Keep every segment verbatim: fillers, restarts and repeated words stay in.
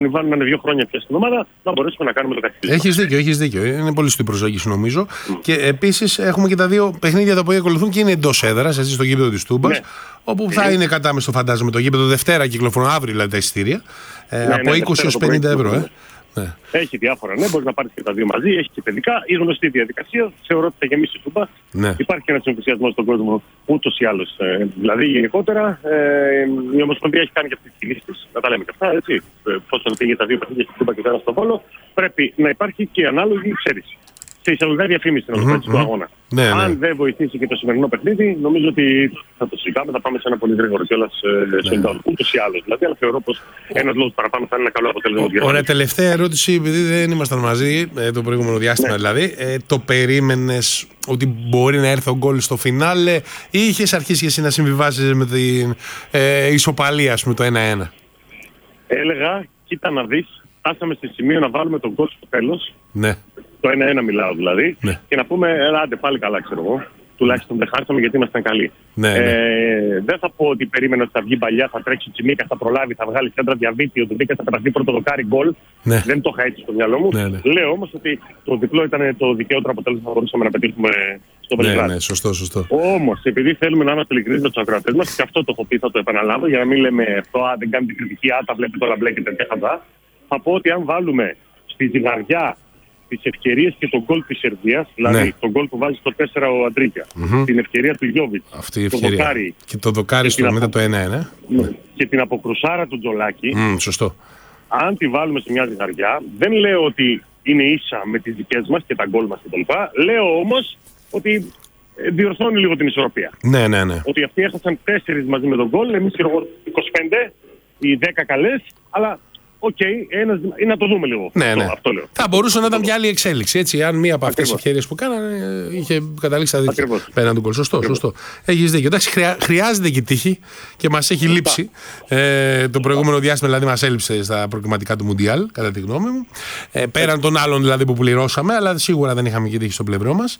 βάλουμε ένα δύο χρόνια πια στην ομάδα, να μπορέσουμε να κάνουμε το καθήκον. Έχεις δίκιο, έχεις δίκιο. Είναι πολύ στην προσέγγιση νομίζω. Mm. Και επίσης έχουμε και τα δύο παιχνίδια τα οποία ακολουθούν και είναι εντός έδρας, έτσι, στο γήπεδο της Τούμπας. Ναι. Όπου θα mm. είναι κατάμεστο, φαντάζομαι, το γήπεδο. Δευτέρα κυκλοφορούν, αύριο δηλαδή τα εισιτήρια. Ε, ναι, από ναι, είκοσι έως πενήντα ευρώ. Ε. Ναι. Έχει διάφορα, ναι, μπορεί να πάρει και τα δύο μαζί, έχει και παιδικά. Η γνωστή διαδικασία, θεωρώ ότι θα γεμίσει η Τούμπα. Ναι. Υπάρχει και ένα ενθουσιασμό στον κόσμο ούτως ή άλλως. Ε, δηλαδή, γενικότερα, ε, η Ομοσπονδία έχει κάνει και αυτή τη λύση τη. Να τα λέμε και αυτά, έτσι. Εφόσον πήγε τα δύο παιχνίδια στην Τούμπα και τώρα στον Βόλο, πρέπει να υπάρχει και ανάλογη εξαίρεση. Σε εισαγωγικά διαφήμιση mm-hmm, mm-hmm. του αγώνα. Ναι, Αν ναι. δεν βοηθήσει και το σημερινό παιχνίδι, νομίζω ότι θα το συζητάμε, θα πάμε σε ένα πολύ γρήγορο κιόλας σε ναι. ούτως ή άλλως. Δηλαδή, αλλά θεωρώ πως ένας λόγος παραπάνω θα είναι ένα καλό αποτέλεσμα. Ωραία, τελευταία ερώτηση, επειδή δεν ήμασταν μαζί ε, το προηγούμενο διάστημα ναι. δηλαδή. Ε, το περίμενες ότι μπορεί να έρθει ο γκολ στο φινάλε ή είχες αρχίσει εσύ να συμβιβάζεις με την ε, ισοπαλία, ας πούμε, το ένα ένα? Έλεγα, κοίτα να δεις, φτάσαμε στη σημείο να βάλουμε τον γκολ στο τέλος. Ναι. Το ένα ένα μιλάω δηλαδή. Ναι. Και να πούμε, άντε πάλι καλά, ξέρω εγώ. Τουλάχιστον δεν χάσαμε γιατί ήμασταν καλοί. Ναι, ναι. Ε, δεν θα πω ότι περίμενα ότι θα βγει παλιά, θα τρέξει ο Τσιμίκα, θα προλάβει, θα βγάλει κέντρα διαβήτη, ο Ντουμπίκα θα καταστεί πρώτο δοκάρι γκολ. Ναι. Δεν το είχα έτσι στο μυαλό μου. Ναι, ναι. Λέω όμως ότι το διπλό ήταν το δικαιότερο αποτέλεσμα που μπορούσαμε να πετύχουμε στο Βελιγράδι. Ναι, ναι, σωστό, σωστό. Όμως, επειδή θέλουμε να είμαστε ειλικρινείς με τους ακροατές μας, και αυτό το έχω πει, θα το επαναλάβω, για να μην λέμε αυτό, α, δεν κάνει την κριτική, α, τα βλέπετε όλα μπλε και τέτοια χαζά. Θα πω ότι αν βάλουμε στη ζυγαριά τις ευκαιρίες και τον γκολ της Σερβίας, δηλαδή ναι. τον γκολ που βάζει στο τέσσερα ο Αντρίκια, mm-hmm. την ευκαιρία του Γιόβιτς, αυτή η ευκαιρία. Το δοκάρι, και το δοκάρι στο απο... μετά το ένα ένα. Ναι. Και την αποκρουσάρα του Τζολάκη, mm, σωστό. Αν τη βάλουμε σε μια ζυγαριά, δεν λέω ότι είναι ίσα με τις δικές μας και τα γκολ μας κτλ. Λέω όμως ότι διορθώνει λίγο την ισορροπία. Ναι, ναι, ναι. Ότι αυτοί έχασαν τέσσερις μαζί με τον γκολ, εμείς είκοσι πέντε ή δέκα καλές, αλλά οκ, okay, να το δούμε λίγο. Ναι, αυτό, ναι. αυτό λέω. Θα μπορούσε να ήταν και άλλη εξέλιξη. Έτσι, αν μία από αυτές τις ευκαιρίες που κάνανε είχε καταλήξει τα δίκαια πέραν του γκολ. Σωστό, σωστό. Έχεις δίκιο. Εντάξει, χρειά, χρειάζεται και τύχη και μας έχει λείψει. Ε, το προηγούμενο διάστημα δηλαδή μας έλειψε στα προκριματικά του Μουντιάλ, κατά τη γνώμη μου. Ε, πέραν των άλλων δηλαδή που πληρώσαμε, αλλά σίγουρα δεν είχαμε και τύχη στο πλευρό μας.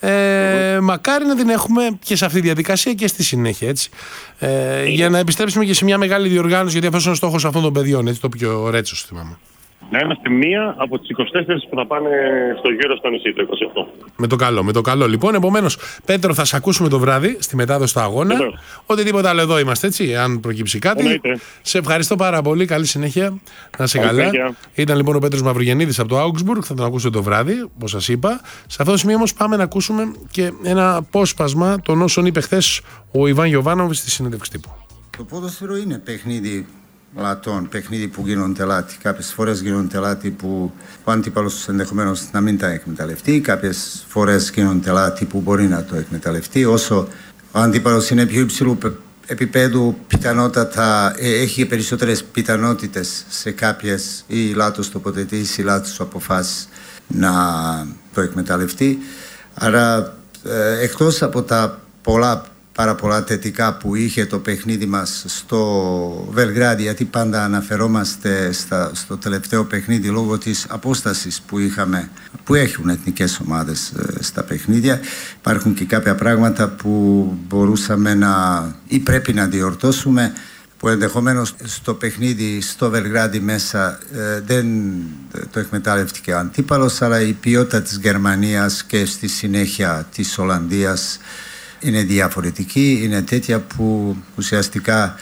Ε, μακάρι να την έχουμε και σε αυτή τη διαδικασία και στη συνέχεια. Έτσι. Ε, για να επιστρέψουμε και σε μια μεγάλη διοργάνωση, γιατί αυτό είναι ο στόχος αυτών των παιδιών. Έτσι, το πιο Ρέτσος, θυμάμαι. Να είμαστε μία από τις είκοσι τέσσερις που θα πάνε στο γύρο στο νησί, το είκοσι οκτώ. Με το καλό, με το καλό. Λοιπόν, επομένως, Πέτρο, θα σε ακούσουμε το βράδυ στη μετάδοση του αγώνα. Οτιδήποτε άλλο εδώ είμαστε, έτσι, αν προκύψει κάτι. Εννοείται. Σε ευχαριστώ πάρα πολύ. Καλή συνέχεια. Να σε καλά. Συνέχεια. Ήταν λοιπόν ο Πέτρος Μαυρογεννίδης από το Augsburg. Θα τον ακούσετε το βράδυ, όπως σας είπα. Σε αυτό το σημείο όμως πάμε να ακούσουμε και ένα απόσπασμα των όσων είπε χθες ο Ιβάν Γιοβάνοβιτς στη συνέντευξη τύπου. Το ποδόσφαιρο είναι παιχνίδι λατών, παιχνίδι που γίνονται λάθη. Κάποιες φορές γίνονται λάθη που ο αντίπαλος ενδεχομένως να μην τα εκμεταλλευτεί. Κάποιες φορές γίνονται λάθη που μπορεί να το εκμεταλλευτεί. Όσο ο αντίπαλος είναι πιο υψηλού επίπεδου, πιθανότατα έχει περισσότερες πιθανότητες σε κάποιες ή λάθος τοποθετήσεις ή λάθος αποφάσεις να το εκμεταλλευτεί. Άρα ε, εκτός από τα πολλά πάρα πολλά θετικά που είχε το παιχνίδι μας στο Βελιγράδι, γιατί πάντα αναφερόμαστε στα, στο τελευταίο παιχνίδι λόγω της απόστασης που είχαμε, που έχουν εθνικές ομάδες ε, στα παιχνίδια. Υπάρχουν και κάποια πράγματα που μπορούσαμε να ή πρέπει να διορθώσουμε, που ενδεχομένως στο παιχνίδι στο Βελιγράδι μέσα ε, δεν το εκμετάλλευτηκε ο αντίπαλος, αλλά η ποιότητα της Γερμανίας και στη συνέχεια της Ολλανδίας είναι διαφορετική, είναι τέτοια που ουσιαστικά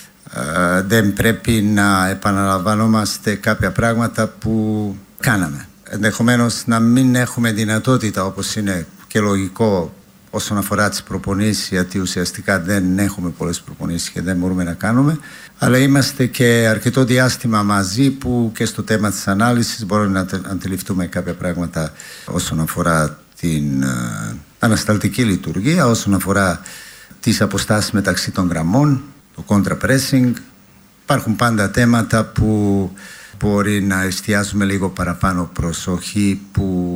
ε, δεν πρέπει να επαναλαμβανόμαστε κάποια πράγματα που κάναμε. Ενδεχομένως να μην έχουμε δυνατότητα, όπως είναι και λογικό όσον αφορά τις προπονήσεις, γιατί ουσιαστικά δεν έχουμε πολλές προπονήσεις και δεν μπορούμε να κάνουμε, αλλά είμαστε και αρκετό διάστημα μαζί που και στο θέμα της ανάλυσης μπορούμε να αντιληφθούμε κάποια πράγματα όσον αφορά την uh, ανασταλτική λειτουργία, όσον αφορά τις αποστάσεις μεταξύ των γραμμών, το contra-pressing. Υπάρχουν πάντα θέματα που μπορεί να εστιάζουμε λίγο παραπάνω προσοχή, που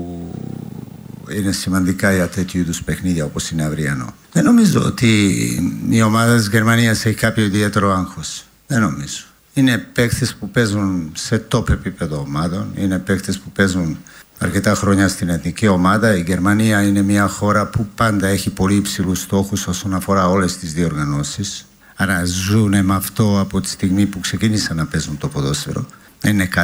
είναι σημαντικά για τέτοιου είδους παιχνίδια όπως είναι αυριανό. Δεν νομίζω ότι η ομάδα της Γερμανίας έχει κάποιο ιδιαίτερο άγχος. Δεν νομίζω. Είναι παίκτες που παίζουν σε top επίπεδο ομάδων, είναι παίκτες που παίζουν αρκετά χρόνια στην εθνική ομάδα. Η Γερμανία είναι μια χώρα που πάντα έχει πολύ υψηλούς στόχους όσον αφορά όλες τις διοργανώσεις. Άρα ζουν με αυτό από τη στιγμή που ξεκίνησαν να παίζουν το ποδόσφαιρο. Είναι κάτι